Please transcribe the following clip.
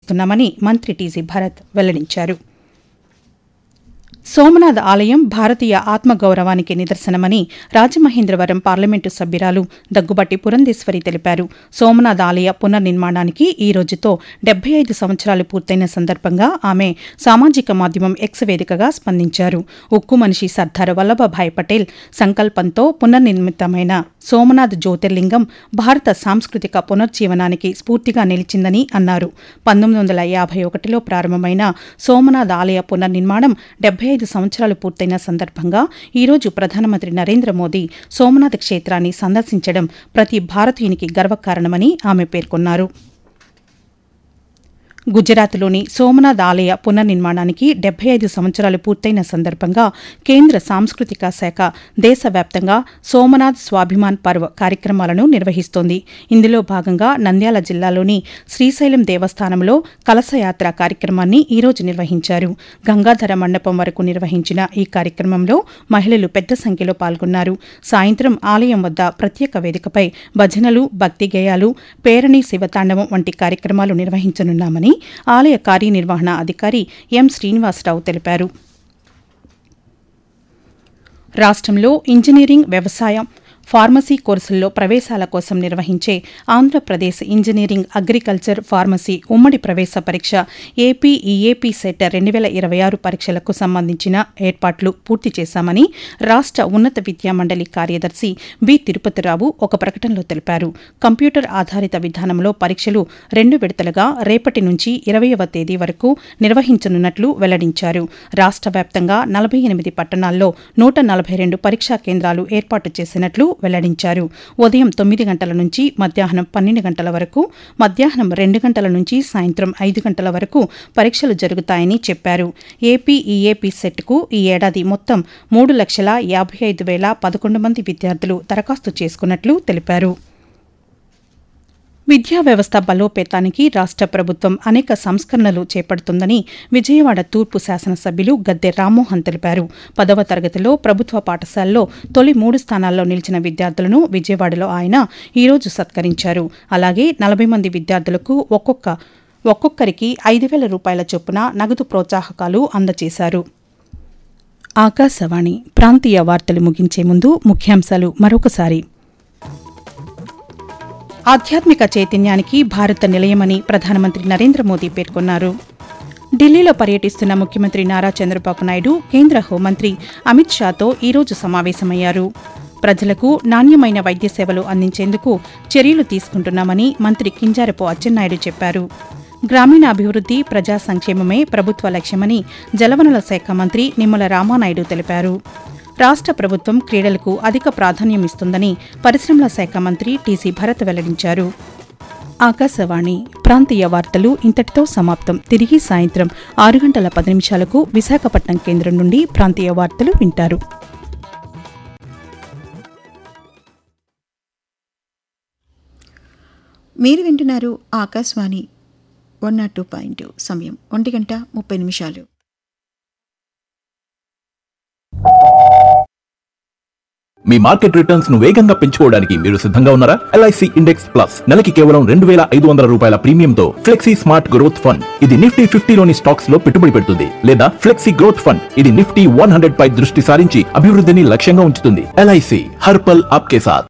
చేస్తున్నామని మంత్రి టీజీ భరత్ వెల్లడించారు. సోమనాథ్ ఆలయం భారతీయ ఆత్మగౌరవానికి నిదర్శనమని రాజమహేంద్రవరం పార్లమెంటు సభ్యురాలు దగ్గుబాటి పురంధేశ్వరి తెలిపారు. సోమనాథ్ ఆలయ పునర్నిర్మాణానికి ఈ రోజుతో 75 సంవత్సరాలు పూర్తయిన సందర్భంగా ఆమె సామాజిక మాధ్యమం ఎక్స్ వేదికగా స్పందించారు. ఉక్కు మనిషి సర్దార్ వల్లభభాయ్ పటేల్ సంకల్పంతో పునర్నిర్మితమైన సోమనాథ్ జ్యోతిర్లింగం భారత సాంస్కృతిక పునర్జీవనానికి స్ఫూర్తిగా నిలిచిందని అన్నారు. 1951లో ప్రారంభమైన సోమనాథ్ ఆలయ పునర్నిర్మాణం 75 సంవత్సరాలు పూర్తయిన సందర్భంగా ఈరోజు ప్రధానమంత్రి నరేంద్ర మోదీ సోమనాథ్ క్షేత్రాన్ని సందర్శించడం ప్రతి భారతీయునికి గర్వకారణమని ఆమె పేర్కొన్నారు. గుజరాత్లోని సోమనాథ్ ఆలయ పునర్నిర్మాణానికి 75 సంవత్సరాలు పూర్తయిన సందర్భంగా కేంద్ర సాంస్కృతిక శాఖ దేశవ్యాప్తంగా సోమనాథ్ స్వాభిమాన్ పర్వ్ కార్యక్రమాలను నిర్వహిస్తోంది. ఇందులో భాగంగా నంద్యాల జిల్లాలోని శ్రీశైలం దేవస్థానంలో కలశయాత్ర కార్యక్రమాన్ని ఈరోజు నిర్వహించారు. గంగాధర మండపం వరకు నిర్వహించిన ఈ కార్యక్రమంలో మహిళలు పెద్ద సంఖ్యలో పాల్గొన్నారు. సాయంత్రం ఆలయం వద్ద ప్రత్యేక వేదికపై భజనలు, భక్తి గేయాలు, పేరణి శివతాండవం వంటి కార్యక్రమాలు నిర్వహించనున్నామని ఆలయ కార్యనిర్వహణ అధికారి ఎం శ్రీనివాసరావు తెలిపారు. రాష్ట్రంలో ఇంజనీరింగ్, వ్యవసాయం, ఫార్మసీ కోర్సుల్లో ప్రవేశాల కోసం నిర్వహించే ఆంధ్రప్రదేశ్ ఇంజనీరింగ్, అగ్రికల్చర్, ఫార్మసీ ఉమ్మడి ప్రవేశ పరీక్ష ఏపీ సెట్ 2026 పరీక్షలకు సంబంధించిన ఏర్పాట్లు పూర్తి చేశామని రాష్ట్ర ఉన్నత విద్యామండలి కార్యదర్శి బి తిరుపతిరావు ఒక ప్రకటనలో తెలిపారు. కంప్యూటర్ ఆధారిత విధానంలో పరీక్షలు 2 విడతలుగా రేపటి నుంచి 20వ తేదీ వరకు నిర్వహించనున్నట్లు వెల్లడించారు. రాష్ట్ర వ్యాప్తంగా 48 పట్టణాల్లో 142 పరీక్షా కేంద్రాలు ఏర్పాటు చేసినట్లు వెల్లడించారు. ఉదయం 9 గంటల నుంచి మధ్యాహ్నం 12 గంటల వరకు, మధ్యాహ్నం 2 గంటల నుంచి సాయంత్రం 5 గంటల వరకు పరీక్షలు జరుగుతాయని చెప్పారు. ఏపీ సెట్కు ఈ ఏడాది మొత్తం 3,55,011 మంది విద్యార్థులు దరఖాస్తు చేసుకున్నట్లు తెలిపారు. విద్యా వ్యవస్థ బలోపేతానికి రాష్ట్ర ప్రభుత్వం అనేక సంస్కరణలు చేపడుతుందని విజయవాడ తూర్పు శాసనసభ్యులు గద్దె రామ్మోహన్ తెలిపారు. 10వ తరగతిలో ప్రభుత్వ పాఠశాలలో తొలి 3 స్థానాల్లో నిలిచిన విద్యార్థులను విజయవాడలో ఆయన ఈరోజు సత్కరించారు. అలాగే 40 మంది విద్యార్థులకు ఒక్కొక్కరికి 5,000 రూపాయల చొప్పున నగదు ప్రోత్సాహకాలు అందజేశారు. ఆకాశవాణి ప్రాంతీయ వార్తలు ముగించే ముందు ముఖ్యాంశాలు మరొకసారి. ఆధ్యాత్మిక చైతన్యానికి భారత నిలయమని ప్రధానమంత్రి నరేంద్ర మోదీ పేర్కొన్నారు. ఢిల్లీలో పర్యటిస్తున్న ముఖ్యమంత్రి నారా చంద్రబాబు నాయుడు కేంద్ర హోంమంత్రి అమిత్ షాతో ఈరోజు సమావేశమయ్యారు. ప్రజలకు నాణ్యమైన వైద్య సేవలు అందించేందుకు చర్యలు తీసుకుంటున్నామని మంత్రి కింజారపు అచ్చెన్నాయుడు చెప్పారు. గ్రామీణాభివృద్ది, ప్రజా సంక్షేమమే ప్రభుత్వ లక్ష్యమని జలవనరుల శాఖ మంత్రి నిమ్మల రామానాయుడు తెలిపారు. రాష్ట్ర ప్రభుత్వం క్రీడలకు అధిక ప్రాధాన్యం ఇస్తుందని పరిశ్రమల శాఖ మంత్రి టీసీ భరత్ వెల్లడించారు. ఆకాశవాణి ప్రాంతీయ వార్తలు ఇంతటితో సమాప్తం. తిరిగి సాయంత్రం 6:10 విశాఖపట్నం కేంద్రం నుండి ప్రాంతీయ వార్తలు వింటారు. మీరు వింటున్నారు ఆకాశవాణి 102.2. సమయం 1:30. మీ మార్కెట్ రిటర్న్స్ ను వేగంగా పెంచుకోవడానికి మీరు సిద్ధంగా ఉన్నారా? LIC ఇండెక్స్ ప్లస్ నెలకి కేవలం 2,500 రూపాయల ప్రీమియంతో ఫ్లెక్సీ స్మార్ట్ గ్రోత్ ఫండ్. ఇది నిఫ్టీ 50లోని స్టాక్స్ లో పెట్టుబడి పెడుతుంది. లేదా ఫ్లెక్సీ గ్రోత్ ఫండ్, ఇది నిఫ్టీ 100 పై దృష్టి సారించి అభివృద్ధిని లక్ష్యంగా ఉంచుతుంది. LIC హర్ పల్ ఆప్కే సాథ్.